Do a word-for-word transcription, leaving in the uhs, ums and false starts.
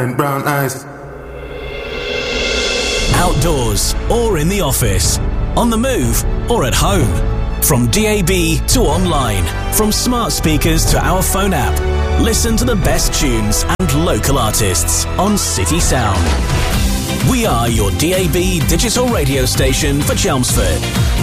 and brown eyes. Outdoors or in the office, on the move or at home. From D A B to online, from smart speakers to our phone app. Listen to the best tunes and local artists on City Sound. We are your D A B digital radio station for Chelmsford.